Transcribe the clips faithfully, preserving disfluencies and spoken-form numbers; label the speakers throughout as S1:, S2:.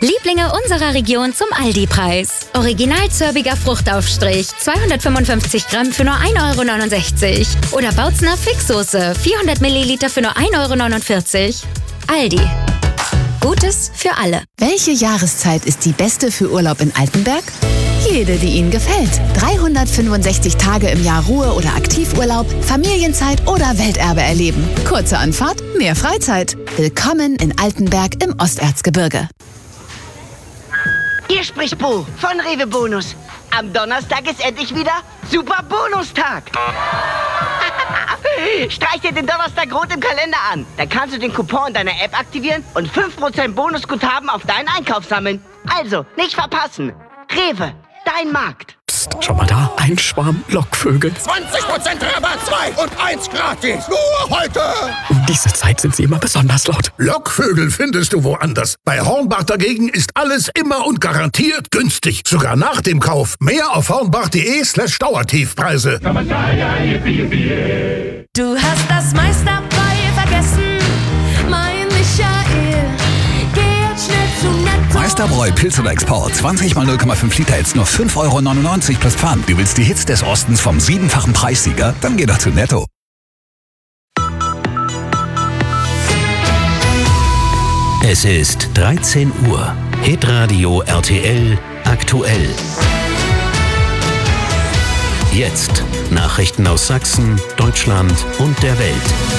S1: Lieblinge unserer Region zum Aldi-Preis. Original zörbiger Fruchtaufstrich, zweihundertfünfundfünfzig Gramm für nur ein Euro neunundsechzig. Oder Bautzner Fixsoße, vierhundert Milliliter für nur ein Euro neunundvierzig. Aldi. Gutes für alle.
S2: Welche Jahreszeit ist die beste für Urlaub in Altenberg? Jede, die Ihnen gefällt. dreihundertfünfundsechzig Tage im Jahr Ruhe- oder Aktivurlaub, Familienzeit oder Welterbe erleben. Kurze Anfahrt, mehr Freizeit. Willkommen in Altenberg im Osterzgebirge.
S3: Hier spricht Bo von Rewe Bonus. Am Donnerstag ist endlich wieder Super Bonustag. Streich dir den Donnerstag rot im Kalender an. Dann kannst du den Coupon in deiner App aktivieren und fünf Prozent Bonusguthaben auf deinen Einkauf sammeln. Also, nicht verpassen. Rewe, dein Markt.
S4: Psst, schau mal da, ein Schwarm Lockvögel.
S5: zwanzig Prozent Rabatt, zwei und eins gratis. Nur heute.
S4: Um diese Zeit sind sie immer besonders laut.
S5: Lockvögel findest du woanders. Bei Hornbach dagegen ist alles immer und garantiert günstig. Sogar nach dem Kauf. Mehr auf hornbach.de slash Dauertiefpreise.
S6: Du hast das meiste dabei vergessen, mein Michael. Geh jetzt schnell zu Netto.
S7: Meisterbräu Pilz oder Export. zwanzig mal null Komma fünf Liter jetzt nur fünf Euro neunundneunzig plus Pfand. Du willst die Hits des Ostens vom siebenfachen Preissieger? Dann geh doch zu Netto.
S8: Es ist dreizehn Uhr. Hitradio R T L aktuell. Jetzt Nachrichten aus Sachsen, Deutschland und der Welt.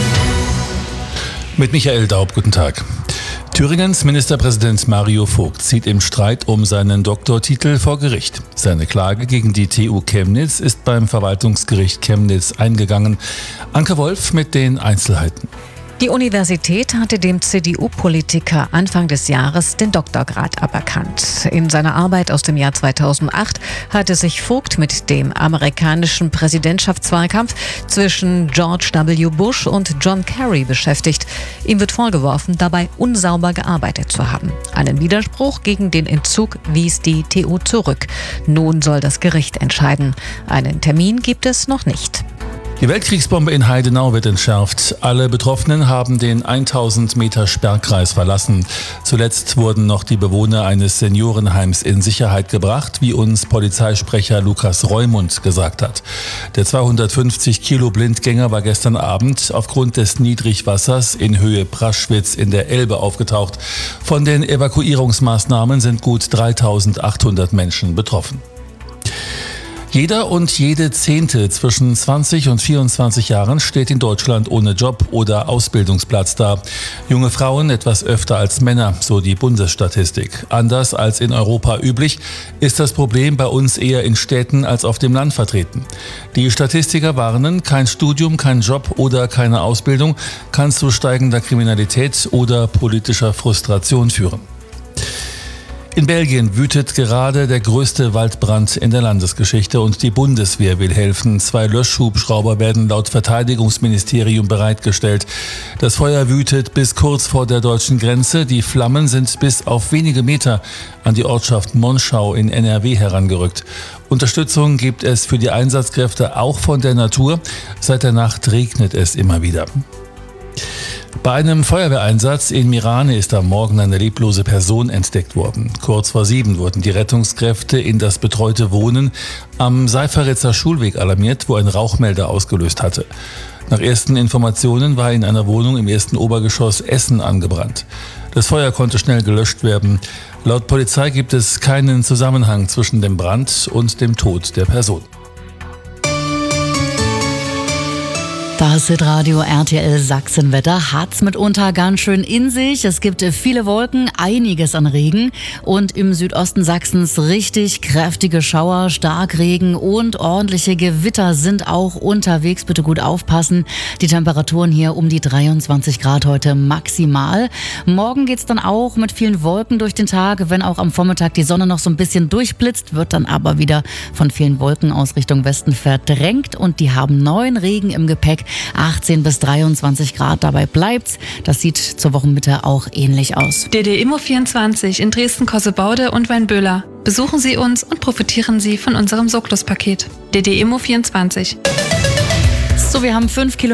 S9: Mit Michael Daub, guten Tag. Thüringens Ministerpräsident Mario Vogt zieht im Streit um seinen Doktortitel vor Gericht. Seine Klage gegen die T U Chemnitz ist beim Verwaltungsgericht Chemnitz eingegangen. Anke Wolf mit den Einzelheiten.
S10: Die Universität hatte dem C D U-Politiker Anfang des Jahres den Doktorgrad aberkannt. In seiner Arbeit aus dem Jahr zweitausendacht hatte sich Vogt mit dem amerikanischen Präsidentschaftswahlkampf zwischen George W. Bush und John Kerry beschäftigt. Ihm wird vorgeworfen, dabei unsauber gearbeitet zu haben. Einen Widerspruch gegen den Entzug wies die T U zurück. Nun soll das Gericht entscheiden. Einen Termin gibt es noch nicht.
S9: Die Weltkriegsbombe in Heidenau wird entschärft. Alle Betroffenen haben den tausend Meter Sperrkreis verlassen. Zuletzt wurden noch die Bewohner eines Seniorenheims in Sicherheit gebracht, wie uns Polizeisprecher Lukas Reumund gesagt hat. Der zweihundertfünfzig Kilo Blindgänger war gestern Abend aufgrund des Niedrigwassers in Höhe Praschwitz in der Elbe aufgetaucht. Von den Evakuierungsmaßnahmen sind gut dreitausendachthundert Menschen betroffen. Jeder und jede Zehnte zwischen zwanzig und vierundzwanzig Jahren steht in Deutschland ohne Job oder Ausbildungsplatz da. Junge Frauen etwas öfter als Männer, so die Bundesstatistik. Anders als in Europa üblich, ist das Problem bei uns eher in Städten als auf dem Land vertreten. Die Statistiker warnen, kein Studium, kein Job oder keine Ausbildung kann zu steigender Kriminalität oder politischer Frustration führen. In Belgien wütet gerade der größte Waldbrand in der Landesgeschichte und die Bundeswehr will helfen. Zwei Löschhubschrauber werden laut Verteidigungsministerium bereitgestellt. Das Feuer wütet bis kurz vor der deutschen Grenze. Die Flammen sind bis auf wenige Meter an die Ortschaft Monschau in N R W herangerückt. Unterstützung gibt es für die Einsatzkräfte auch von der Natur. Seit der Nacht regnet es immer wieder. Bei einem Feuerwehreinsatz in Mirane ist am Morgen eine leblose Person entdeckt worden. Kurz vor sieben wurden die Rettungskräfte in das betreute Wohnen am Seiferitzer Schulweg alarmiert, wo ein Rauchmelder ausgelöst hatte. Nach ersten Informationen war in einer Wohnung im ersten Obergeschoss Essen angebrannt. Das Feuer konnte schnell gelöscht werden. Laut Polizei gibt es keinen Zusammenhang zwischen dem Brand und dem Tod der Person.
S11: Das Hitradio R T L Sachsenwetter hat's mitunter ganz schön in sich. Es gibt viele Wolken, einiges an Regen und im Südosten Sachsens richtig kräftige Schauer, Starkregen und ordentliche Gewitter sind auch unterwegs. Bitte gut aufpassen. Die Temperaturen hier um die dreiundzwanzig Grad heute maximal. Morgen geht's dann auch mit vielen Wolken durch den Tag. Wenn auch am Vormittag die Sonne noch so ein bisschen durchblitzt, wird dann aber wieder von vielen Wolken aus Richtung Westen verdrängt und die haben neuen Regen im Gepäck. achtzehn bis dreiundzwanzig Grad, dabei bleibt's. Das sieht zur Wochenmitte auch ähnlich aus.
S12: D D Immo vierundzwanzig in Dresden-Kossebaude und Weinböhler. Besuchen Sie uns und profitieren Sie von unserem Sorglos-Paket. D D Immo vierundzwanzig.
S11: So, wir haben fünf Kilometer